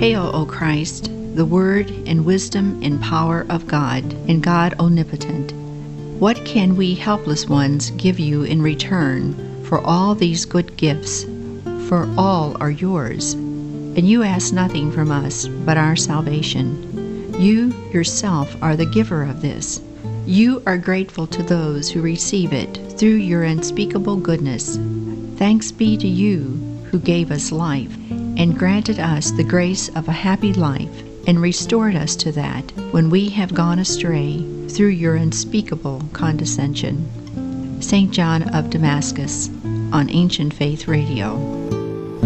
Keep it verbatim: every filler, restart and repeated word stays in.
Hail, O Christ, the Word and wisdom and power of God, and God omnipotent. What can we helpless ones give you in return for all these good gifts? For all are yours, and you ask nothing from us but our salvation. You yourself are the giver of this. You are grateful to those who receive it through your unspeakable goodness. Thanks be to you who gave us life and granted us the grace of a happy life and restored us to that when we have gone astray through your unspeakable condescension. Saint John of Damascus on Ancient Faith Radio.